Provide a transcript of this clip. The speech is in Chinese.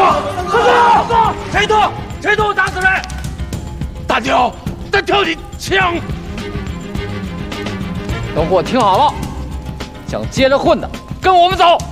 谁动？谁动？打死人！大挑，你枪！ 都给我听好了，想接着混的，跟我们走。